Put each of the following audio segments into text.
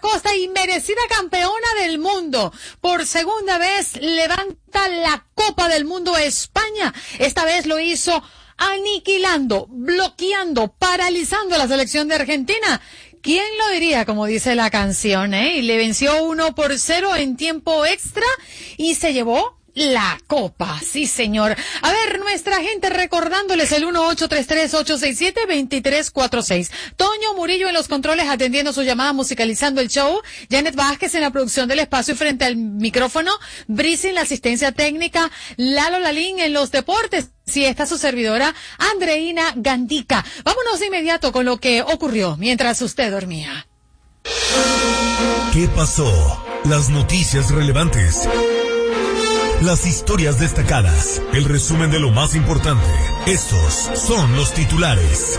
Costa y merecida campeona del mundo. Por segunda vez levanta la Copa del Mundo España. Esta vez lo hizo aniquilando, bloqueando, paralizando a la selección de Argentina. ¿Quién lo diría, como dice la canción, Y le venció 1-0 en tiempo extra y se llevó la copa, sí señor. A ver, nuestra gente recordándoles el 1-833-867-2346. Toño Murillo en los controles atendiendo su llamada, musicalizando el show. Janet Vázquez en la producción del espacio y frente al micrófono. Brice en la asistencia técnica. Lalo Lalín en los deportes. Sí, está su servidora, Andreina Gandica. Vámonos de inmediato con lo que ocurrió mientras usted dormía. ¿Qué pasó? Las noticias relevantes. Las historias destacadas, el resumen de lo más importante. Estos son los titulares.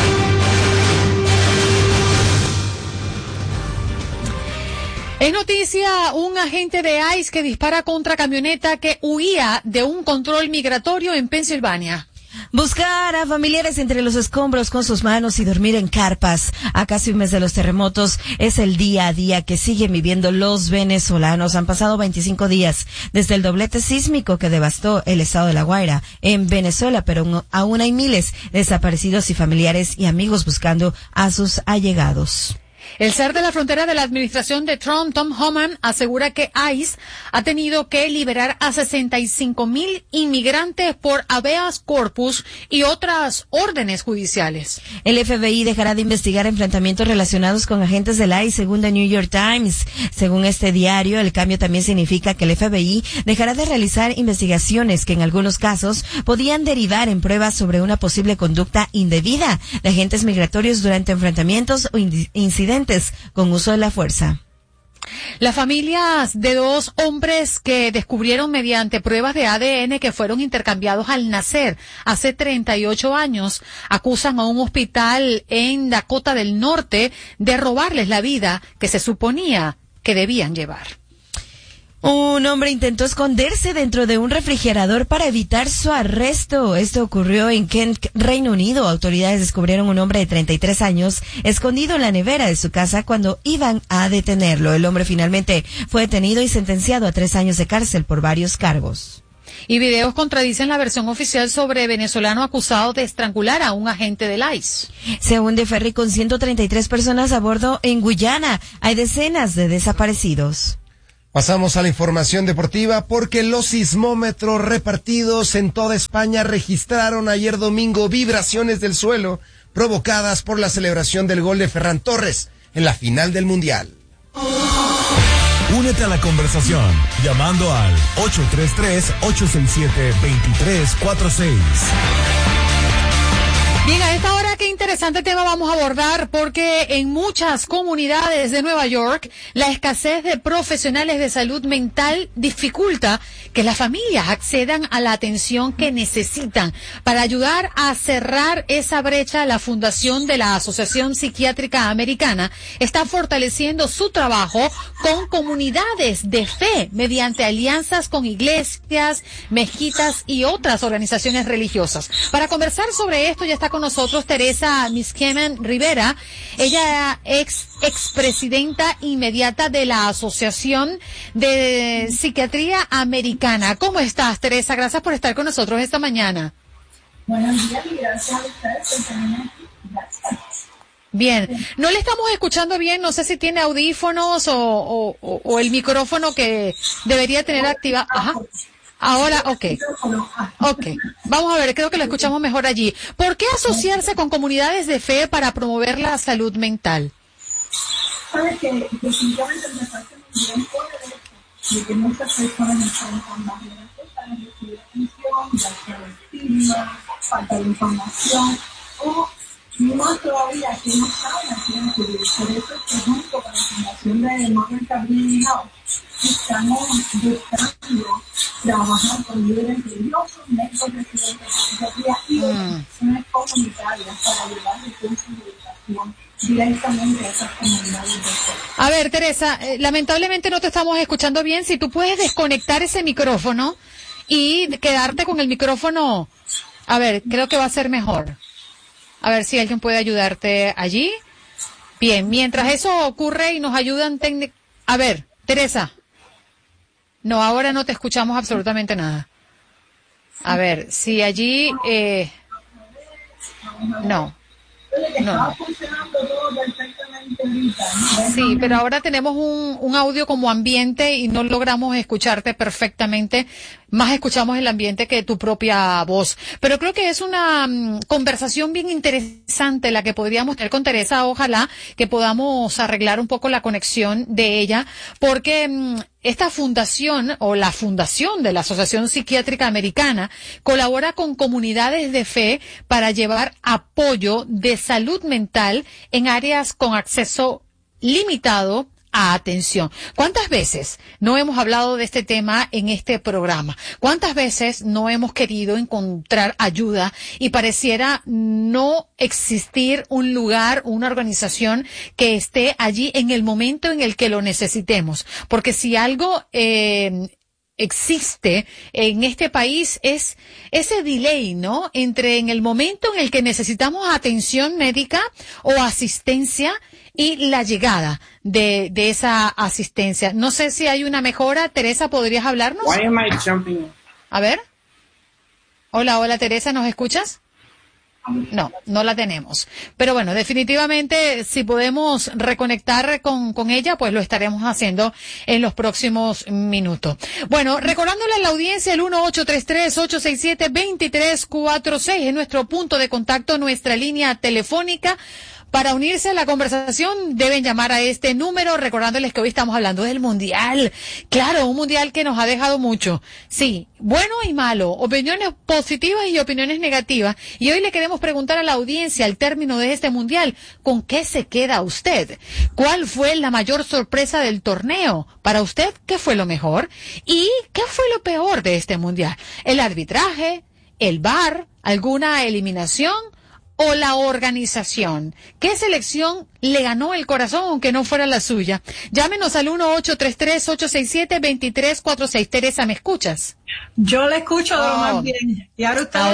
Es noticia un agente de ICE que dispara contra camioneta que huía de un control migratorio en Pensilvania. Buscar a familiares entre los escombros con sus manos y dormir en carpas. A casi un mes de los terremotos es el día a día que siguen viviendo los venezolanos. Han pasado 25 días desde el doblete sísmico que devastó el estado de La Guaira en Venezuela, pero aún hay miles de desaparecidos y familiares y amigos buscando a sus allegados. El ser de la frontera de la administración de Trump, Tom Homan, asegura que ICE ha tenido que liberar a 65,000 inmigrantes por habeas corpus y otras órdenes judiciales. El FBI dejará de investigar enfrentamientos relacionados con agentes del ICE, según The New York Times. Según este diario, el cambio también significa que el FBI dejará de realizar investigaciones que en algunos casos podían derivar en pruebas sobre una posible conducta indebida de agentes migratorios durante enfrentamientos o incidentes con uso de la fuerza. Las familias de dos hombres que descubrieron mediante pruebas de ADN que fueron intercambiados al nacer hace 38 años acusan a un hospital en Dakota del Norte de robarles la vida que se suponía que debían llevar. Un hombre intentó esconderse dentro de un refrigerador para evitar su arresto. Esto ocurrió en Kent, Reino Unido. Autoridades descubrieron un hombre de 33 años escondido en la nevera de su casa cuando iban a detenerlo. El hombre finalmente fue detenido y sentenciado a 3 años de cárcel por varios cargos. Y videos contradicen la versión oficial sobre venezolano acusado de estrangular a un agente del ICE. Se hunde ferry con 133 personas a bordo en Guyana. Hay decenas de desaparecidos. Pasamos a la información deportiva porque los sismómetros repartidos en toda España registraron ayer domingo vibraciones del suelo provocadas por la celebración del gol de Ferran Torres en la final del Mundial. Únete a la conversación llamando al 833-867-2346. Bien, a esta hora, qué interesante tema vamos a abordar porque en muchas comunidades de Nueva York la escasez de profesionales de salud mental dificulta que las familias accedan a la atención que necesitan. Para ayudar a cerrar esa brecha, la Fundación de la Asociación Psiquiátrica Americana está fortaleciendo su trabajo con comunidades de fe mediante alianzas con iglesias, mezquitas y otras organizaciones religiosas. Para conversar sobre esto ya está con nosotros Teresa Miskeman Rivera. Ella expresidenta inmediata de la Asociación de Psiquiatría Americana. ¿Cómo estás, Teresa? Gracias por estar con nosotros esta mañana. Buenos días y gracias a ustedes por tenerme aquí. Gracias. Bien, no le estamos escuchando bien, no sé si tiene audífonos o el micrófono que debería tener activado. Ajá. Ahora, ok. Vamos a ver, creo que lo escuchamos mejor allí. ¿Por qué asociarse con comunidades de fe para promover la salud mental? Sabes que definitivamente me parece muy bien por el hecho de que muchas personas enfrentan barreras para recibir atención, ya sea estigma, falta de información o más todavía que no saben a quién acudir. Por eso es que junto con la Fundación de Modern Family Health estamos buscando trabajar con líderes religiosos, médicos residentes de psiquiatría y organizaciones comunitarias para llevar recursos de educación directamente a esas comunidades de fe. A ver, Teresa, lamentablemente no te estamos escuchando bien. Si tú puedes desconectar ese micrófono y quedarte con el micrófono, a ver, creo que va a ser mejor. A ver si alguien puede ayudarte allí. Bien, mientras eso ocurre y nos ayudan a ver, Teresa. No, ahora no te escuchamos absolutamente nada. A ver, si allí... No. Estaba funcionando todo perfectamente ahorita. Sí, pero ahora tenemos un audio como ambiente y no logramos escucharte perfectamente. Más escuchamos el ambiente que tu propia voz. Pero creo que es una conversación bien interesante la que podríamos tener con Teresa. Ojalá que podamos arreglar un poco la conexión de ella, porque esta fundación o la fundación de la Asociación Psiquiátrica Americana colabora con comunidades de fe para llevar apoyo de salud mental en áreas con acceso limitado a atención. ¿Cuántas veces no hemos hablado de este tema en este programa? ¿Cuántas veces no hemos querido encontrar ayuda y pareciera no existir un lugar, una organización que esté allí en el momento en el que lo necesitemos? Porque si algo existe en este país es ese delay, ¿no? Entre en el momento en el que necesitamos atención médica o asistencia y la llegada de esa asistencia. No sé si hay una mejora. Teresa, ¿podrías hablarnos? Why am I jumping? A ver. Hola, Teresa, ¿nos escuchas? No, no la tenemos. Pero bueno, definitivamente, si podemos reconectar con ella, pues lo estaremos haciendo en los próximos minutos. Bueno, recordándole a la audiencia el 1833-867-2346 es nuestro punto de contacto, nuestra línea telefónica. Para unirse a la conversación deben llamar a este número, recordándoles que hoy estamos hablando del Mundial. Claro, un Mundial que nos ha dejado mucho. Sí, bueno y malo, opiniones positivas y opiniones negativas. Y hoy le queremos preguntar a la audiencia al término de este Mundial, ¿con qué se queda usted? ¿Cuál fue la mayor sorpresa del torneo? Para usted, ¿qué fue lo mejor? ¿Y qué fue lo peor de este Mundial? ¿El arbitraje? ¿El VAR? ¿Alguna eliminación? ¿O la organización? ¿Qué selección le ganó el corazón aunque no fuera la suya? Llámenos al 1833-867-2346. Teresa, ¿me escuchas? Yo le escucho de lo más bien. ¿Y ahora usted?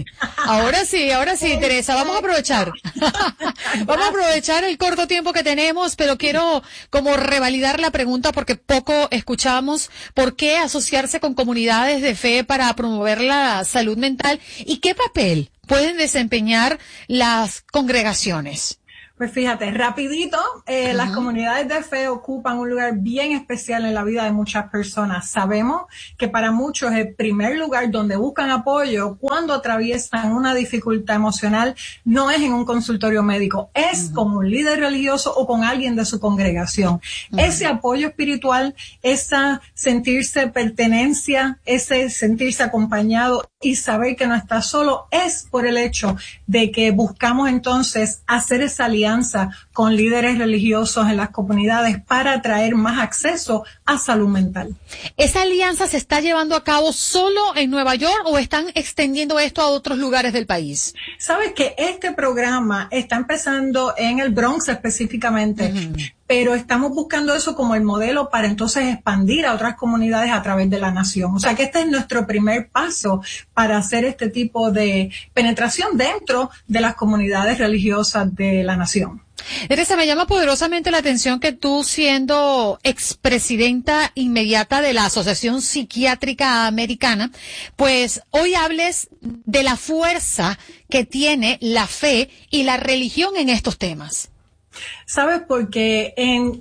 Ahora sí, Teresa. Vamos a aprovechar. Vamos a aprovechar el corto tiempo que tenemos, pero quiero como revalidar la pregunta porque poco escuchamos. ¿Por qué asociarse con comunidades de fe para promover la salud mental? ¿Y qué papel pueden desempeñar las congregaciones? Pues fíjate, rapidito, las comunidades de fe ocupan un lugar bien especial en la vida de muchas personas. Sabemos que para muchos el primer lugar donde buscan apoyo cuando atraviesan una dificultad emocional no es en un consultorio médico, es con un líder religioso o con alguien de su congregación. Ese apoyo espiritual, esa sentirse pertenencia, ese sentirse acompañado y saber que no está solo es por el hecho de que buscamos entonces hacer esa alianza con líderes religiosos en las comunidades para traer más acceso a salud mental. ¿Esa alianza se está llevando a cabo solo en Nueva York o están extendiendo esto a otros lugares del país? Sabes que este programa está empezando en el Bronx específicamente, pero estamos buscando eso como el modelo para entonces expandir a otras comunidades a través de la nación. O sea que este es nuestro primer paso para hacer este tipo de penetración dentro de las comunidades religiosas de la nación. Teresa, me llama poderosamente la atención que tú, siendo expresidenta inmediata de la Asociación Psiquiátrica Americana, pues hoy hables de la fuerza que tiene la fe y la religión en estos temas. ¿Sabes? Porque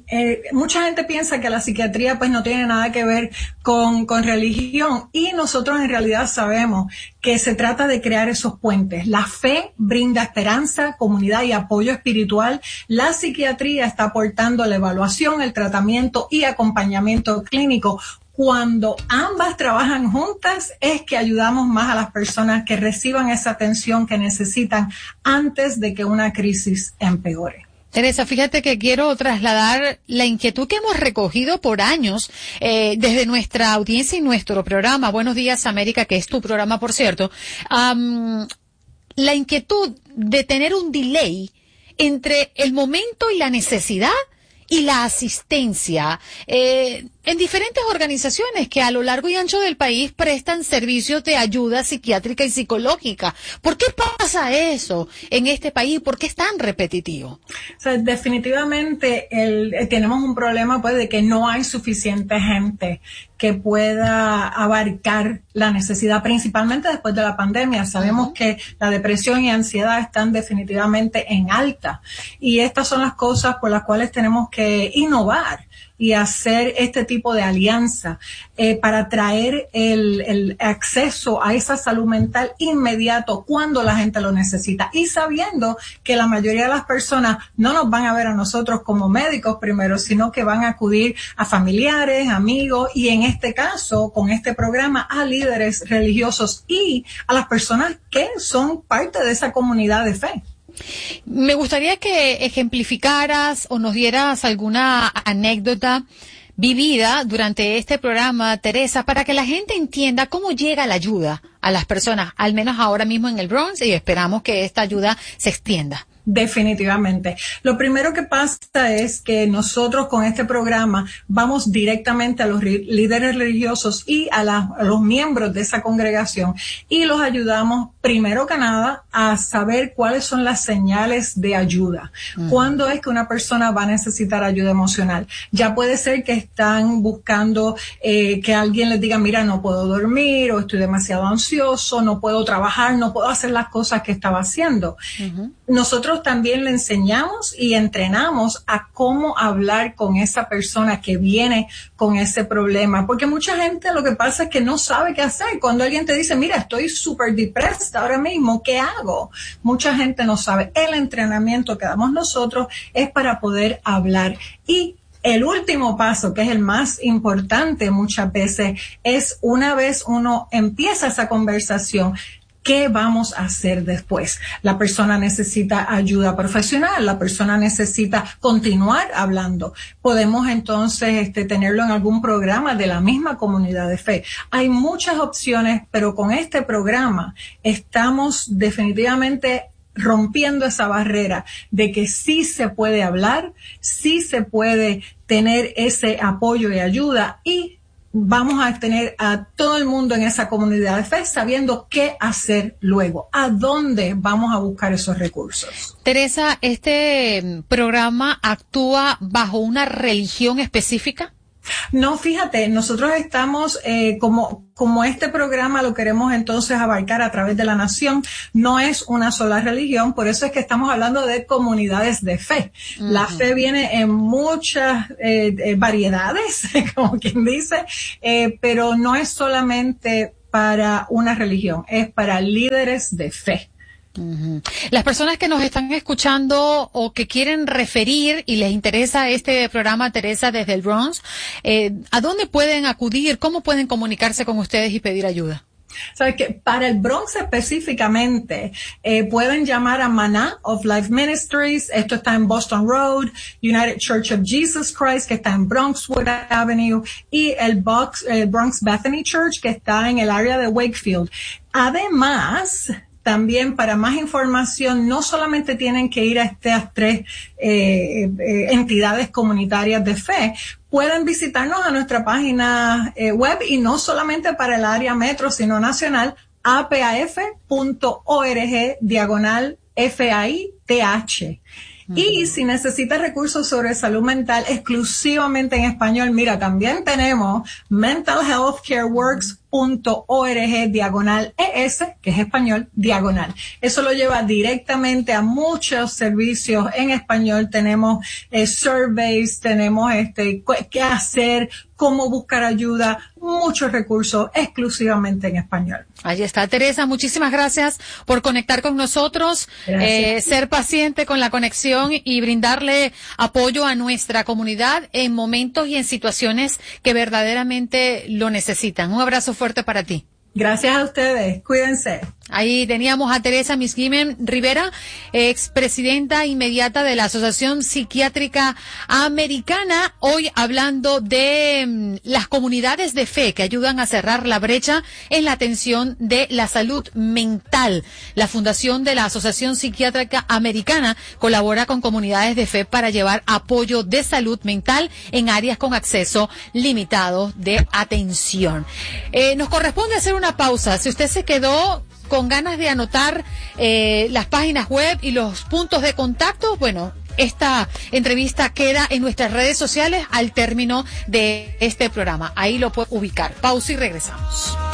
mucha gente piensa que la psiquiatría pues no tiene nada que ver con religión y nosotros en realidad sabemos que se trata de crear esos puentes. La fe brinda esperanza, comunidad y apoyo espiritual. La psiquiatría está aportando la evaluación, el tratamiento y acompañamiento clínico. Cuando ambas trabajan juntas es que ayudamos más a las personas que reciban esa atención que necesitan antes de que una crisis empeore. Teresa, fíjate que quiero trasladar la inquietud que hemos recogido por años desde nuestra audiencia y nuestro programa, Buenos Días América, que es tu programa, por cierto, la inquietud de tener un delay entre el momento y la necesidad y la asistencia. en diferentes organizaciones que a lo largo y ancho del país prestan servicios de ayuda psiquiátrica y psicológica. ¿Por qué pasa eso en este país? ¿Por qué es tan repetitivo? O sea, definitivamente tenemos un problema pues de que no hay suficiente gente que pueda abarcar la necesidad, principalmente después de la pandemia. Sabemos que la depresión y ansiedad están definitivamente en alta, y estas son las cosas por las cuales tenemos que innovar y hacer este tipo de alianza para traer el acceso a esa salud mental inmediato cuando la gente lo necesita, y sabiendo que la mayoría de las personas no nos van a ver a nosotros como médicos primero, sino que van a acudir a familiares, amigos, y en este caso, con este programa, a líderes religiosos y a las personas que son parte de esa comunidad de fe. Me gustaría que ejemplificaras o nos dieras alguna anécdota vivida durante este programa, Teresa, para que la gente entienda cómo llega la ayuda a las personas, al menos ahora mismo en el Bronx, y esperamos que esta ayuda se extienda. Definitivamente. Lo primero que pasa es que nosotros con este programa vamos directamente a los líderes religiosos y a los miembros de esa congregación, y los ayudamos primero que nada a saber cuáles son las señales de ayuda. ¿Cuándo es que una persona va a necesitar ayuda emocional? Ya puede ser que están buscando que alguien les diga, mira, no puedo dormir, o estoy demasiado ansioso, no puedo trabajar, no puedo hacer las cosas que estaba haciendo. Nosotros también le enseñamos y entrenamos a cómo hablar con esa persona que viene con ese problema, porque mucha gente lo que pasa es que no sabe qué hacer. Cuando alguien te dice, mira, estoy súper depresa ahora mismo, ¿qué hago? Mucha gente no sabe. El entrenamiento que damos nosotros es para poder hablar. Y el último paso, que es el más importante muchas veces, es una vez uno empieza esa conversación, ¿qué vamos a hacer después? La persona necesita ayuda profesional, la persona necesita continuar hablando. Podemos entonces tenerlo en algún programa de la misma comunidad de fe. Hay muchas opciones, pero con este programa estamos definitivamente rompiendo esa barrera de que sí se puede hablar, sí se puede tener ese apoyo y ayuda, y vamos a tener a todo el mundo en esa comunidad de fe sabiendo qué hacer luego, a dónde vamos a buscar esos recursos. Teresa, ¿este programa actúa bajo una religión específica? No, fíjate, nosotros estamos como este programa lo queremos entonces abarcar a través de la nación, no es una sola religión, por eso es que estamos hablando de comunidades de fe. La fe viene en muchas variedades, como quien dice, pero no es solamente para una religión, es para líderes de fe. Las personas que nos están escuchando o que quieren referir y les interesa este programa, Teresa, desde el Bronx, ¿a dónde pueden acudir? ¿Cómo pueden comunicarse con ustedes y pedir ayuda? Sabes que para el Bronx específicamente pueden llamar a Maná of Life Ministries. Esto está en Boston Road, United Church of Jesus Christ, que está en Bronxwood Avenue, y el Bronx Bethany Church, que está en el área de Wakefield. Además, también para más información, no solamente tienen que ir a estas tres entidades comunitarias de fe, pueden visitarnos a nuestra página web, y no solamente para el área metro, sino nacional, apaf.org/FAITH. Y si necesitas recursos sobre salud mental exclusivamente en español, mira, también tenemos mentalhealthcareworks.org/ES, que es español, diagonal. Eso lo lleva directamente a muchos servicios en español. Tenemos surveys, tenemos qué hacer, cómo buscar ayuda, muchos recursos exclusivamente en español. Ahí está, Teresa, muchísimas gracias por conectar con nosotros, ser paciente con la conexión y brindarle apoyo a nuestra comunidad en momentos y en situaciones que verdaderamente lo necesitan. Un abrazo fuerte para ti. Gracias a ustedes, cuídense. Ahí teníamos a Teresa Misgimen Rivera, expresidenta inmediata de la Asociación Psiquiátrica Americana, hoy hablando de las comunidades de fe que ayudan a cerrar la brecha en la atención de la salud mental. La fundación de la Asociación Psiquiátrica Americana colabora con comunidades de fe para llevar apoyo de salud mental en áreas con acceso limitado de atención. Nos corresponde hacer una pausa. Si usted se quedó con ganas de anotar las páginas web y los puntos de contacto, bueno, esta entrevista queda en nuestras redes sociales al término de este programa. Ahí lo puede ubicar. Pausa y regresamos.